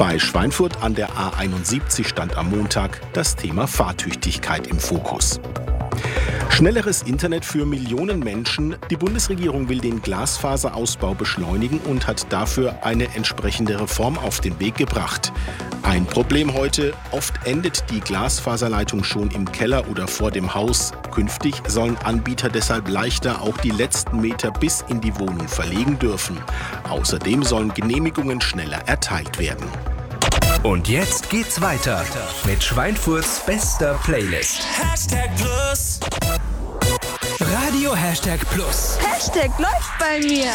Bei Schweinfurt an der A71 stand am Montag das Thema Fahrtüchtigkeit im Fokus. Schnelleres Internet für Millionen Menschen. Die Bundesregierung will den Glasfaserausbau beschleunigen und hat dafür eine entsprechende Reform auf den Weg gebracht. Ein Problem heute: oft endet die Glasfaserleitung schon im Keller oder vor dem Haus. Künftig sollen Anbieter deshalb leichter auch die letzten Meter bis in die Wohnung verlegen dürfen. Außerdem sollen Genehmigungen schneller erteilt werden. Und jetzt geht's weiter mit Schweinfurts bester Playlist. #Plus. Radio #Plus. Hashtag läuft bei mir.